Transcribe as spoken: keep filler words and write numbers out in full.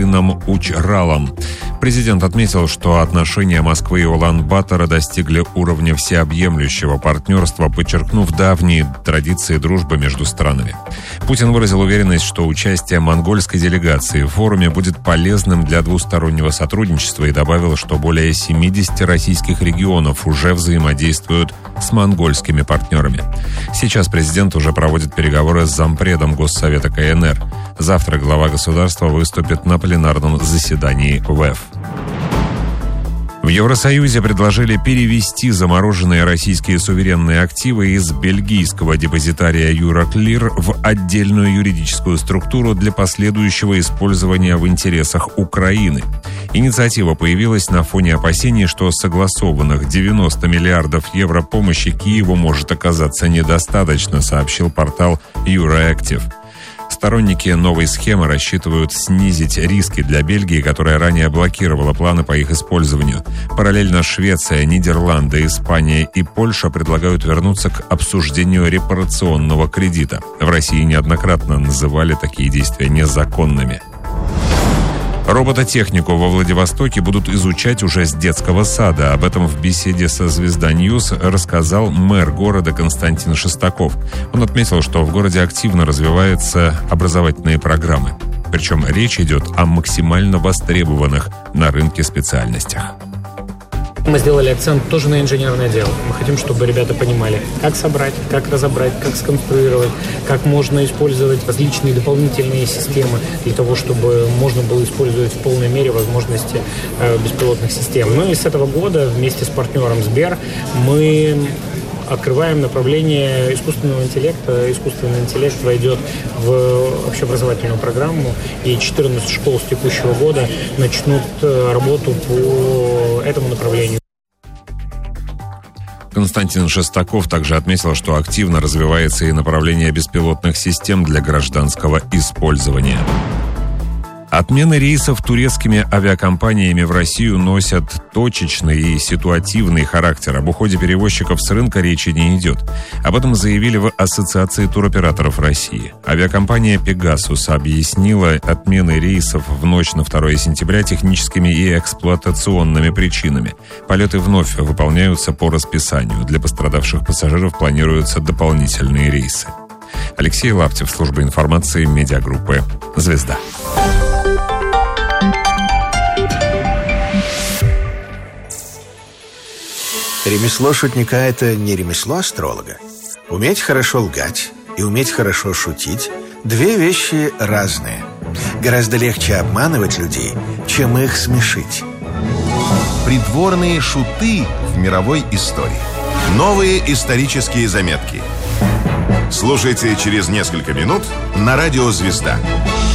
сыном Учралом. Президент отметил, что отношения Москвы и Улан-Батора достигли уровня всеобъемлющего партнерства, подчеркнув давние традиции дружбы между странами. Путин выразил уверенность, что участие монгольской делегации в форуме будет полезным для двустороннего сотрудничества и добавил, что более семидесяти российских регионов уже взаимодействуют с монгольскими партнерами. Сейчас президент уже проводит переговоры с зампредом Госсовета КНР. Завтра глава государства выступит на пленарном заседании ВЭФ. В Евросоюзе предложили перевести замороженные российские суверенные активы из бельгийского депозитария Euroclear в отдельную юридическую структуру для последующего использования в интересах Украины. Инициатива появилась на фоне опасений, что согласованных девяносто миллиардов евро помощи Киеву может оказаться недостаточно, сообщил портал Euroactiv. Сторонники новой схемы рассчитывают снизить риски для Бельгии, которая ранее блокировала планы по их использованию. Параллельно Швеция, Нидерланды, Испания и Польша предлагают вернуться к обсуждению репарационного кредита. В России неоднократно называли такие действия незаконными. Робототехнику во Владивостоке будут изучать уже с детского сада. Об этом в беседе со «Звезда Ньюс» рассказал мэр города Константин Шестаков. Он отметил, что в городе активно развиваются образовательные программы. Причем речь идет о максимально востребованных на рынке специальностях. Мы сделали акцент тоже на инженерное дело. Мы хотим, чтобы ребята понимали, как собрать, как разобрать, как сконструировать, как можно использовать различные дополнительные системы для того, чтобы можно было использовать в полной мере возможности э, беспилотных систем. Ну и с этого года вместе с партнером Сбер мы открываем направление искусственного интеллекта. Искусственный интеллект войдет в общеобразовательную программу, и четырнадцать школ с текущего года начнут работу по этому направлению. Константин Шестаков также отметил, что активно развивается и направление беспилотных систем для гражданского использования. Отмены рейсов турецкими авиакомпаниями в Россию носят точечный и ситуативный характер. Об уходе перевозчиков с рынка речи не идет. Об этом заявили в Ассоциации туроператоров России. Авиакомпания «Пегасус» объяснила отмены рейсов в ночь на второе сентября техническими и эксплуатационными причинами. Полеты вновь выполняются по расписанию. Для пострадавших пассажиров планируются дополнительные рейсы. Алексей Лаптев, служба информации медиагруппы «Звезда». Ремесло шутника – это не ремесло астролога. Уметь хорошо лгать и уметь хорошо шутить – две вещи разные. Гораздо легче обманывать людей, чем их смешить. Придворные шуты в мировой истории. Новые исторические заметки. Слушайте через несколько минут на радио «Звезда».